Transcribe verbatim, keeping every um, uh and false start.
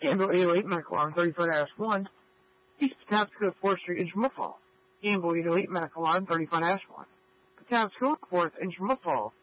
Gamble eight oh eight Medical Alarm thirty-four dash one. East Patapsco fourth Street, Inchmufall. Gamble eight oh eight Medical Alarm thirty-five dash one. Patapsco fourth Inchmufall.